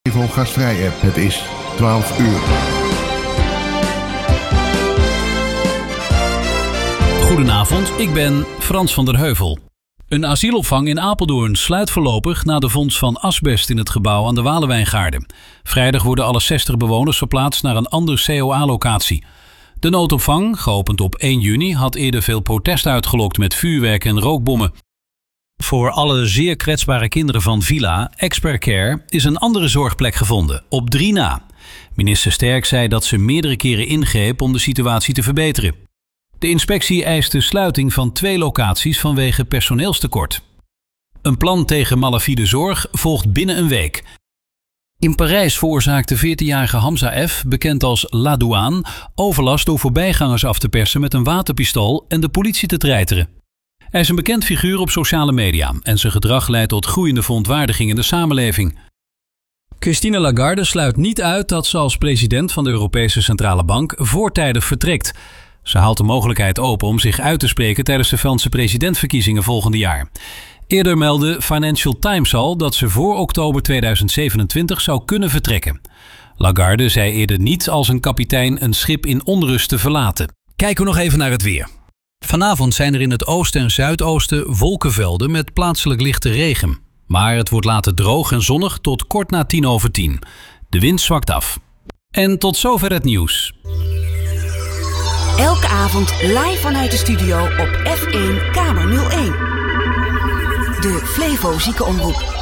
Van Gastvrij app. Het is 12 uur. Goedenavond, ik ben Frans van der Heuvel. Een asielopvang in Apeldoorn sluit voorlopig na de vondst van asbest in het gebouw aan de Walenwijngaarden. Vrijdag worden alle 60 bewoners verplaatst naar een andere COA-locatie. De noodopvang, geopend op 1 juni, had eerder veel protest uitgelokt met vuurwerk en rookbommen. Voor alle zeer kwetsbare kinderen van Villa, Expert Care, is een andere zorgplek gevonden, op 3 na. Minister Sterk zei dat ze meerdere keren ingreep om de situatie te verbeteren. De inspectie eist de sluiting van 2 locaties vanwege personeelstekort. Een plan tegen malafide zorg volgt binnen een week. In Parijs veroorzaakte 14-jarige Hamza F., bekend als La Douane, overlast door voorbijgangers af te persen met een waterpistool en de politie te treiteren. Hij is een bekend figuur op sociale media en zijn gedrag leidt tot groeiende verontwaardiging in de samenleving. Christine Lagarde sluit niet uit dat ze als president van de Europese Centrale Bank voortijdig vertrekt. Ze haalt de mogelijkheid open om zich uit te spreken tijdens de Franse presidentsverkiezingen volgende jaar. Eerder meldde Financial Times al dat ze voor oktober 2027 zou kunnen vertrekken. Lagarde zei eerder niet als een kapitein een schip in onrust te verlaten. Kijken we nog even naar het weer. Vanavond zijn er in het oosten en zuidoosten wolkenvelden met plaatselijk lichte regen. Maar het wordt later droog en zonnig tot kort na 10:10. De wind zwakt af. En tot zover het nieuws. Elke avond live vanuit de studio op F1 Kamer 01. De Flevo Ziekenomroep.